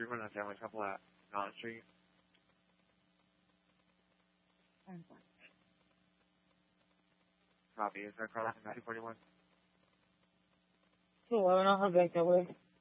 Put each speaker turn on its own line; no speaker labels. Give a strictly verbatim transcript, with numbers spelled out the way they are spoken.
one on Family Couple at Mount Street. Copy. Is there a car line two forty-one?
two eleven, I'll head back that way.